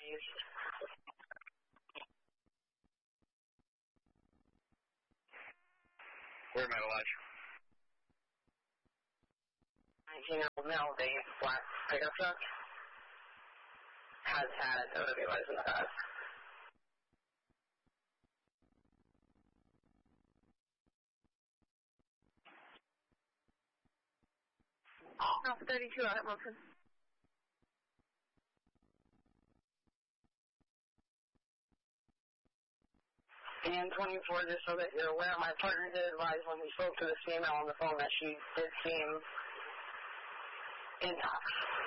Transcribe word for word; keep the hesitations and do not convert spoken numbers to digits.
East. Where am I lodge? nineteen-year-old male, big black pickup truck. Has had O W Is in the past. No, thirty-two out at Wilson. And twenty-four, just so that you're aware, my partner did advise when we spoke to this female on the phone that she did seem intox.